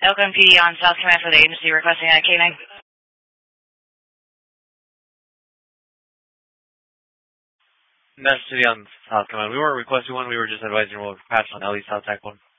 Elkhorn PD on South Command for the agency requesting a K9. Mess City on South Command. We weren't requesting one, we were just advising we'll patch on LE South Tac 1.